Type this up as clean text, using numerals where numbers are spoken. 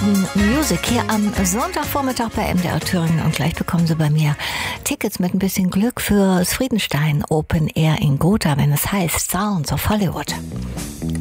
Urban Music hier am Sonntagvormittag bei MDR Thüringen und gleich bekommen Sie bei mir Tickets mit ein bisschen Glück für das Friedenstein Open Air in Gotha, wenn es heißt Sounds of Hollywood.